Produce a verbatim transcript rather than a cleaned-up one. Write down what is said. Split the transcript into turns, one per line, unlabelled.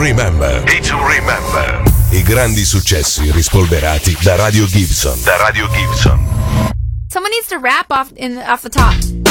Remember. Day to Remember. I grandi successi rispolverati da Radio Gibson. Da Radio Gibson.
Someone needs to rap off in off the top.